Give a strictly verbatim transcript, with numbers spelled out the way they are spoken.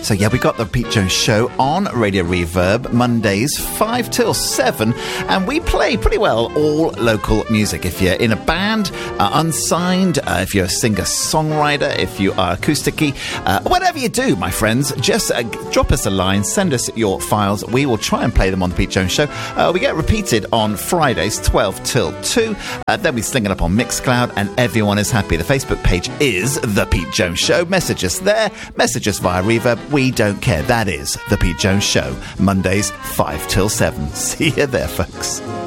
So yeah, we got the Pete Jones Show on Radio Reverb Mondays five till seven, and we play pretty well all local music. If you're in a band, uh, unsigned, uh, if you're a singer-songwriter, if you are acoustic-y, uh, whatever you do, my friends, just uh, drop us a line, send us your files. We will try and play them on the Pete Jones Show. Uh, we get repeated on Fridays twelve till two. Uh, then we sling it up on Mixcloud, and everyone is happy. The Facebook page is The Pete Jones Show. Message us there. Message us via Reverb. We don't care. That is The Pete Jones Show. Mondays five till seven. See you there, folks.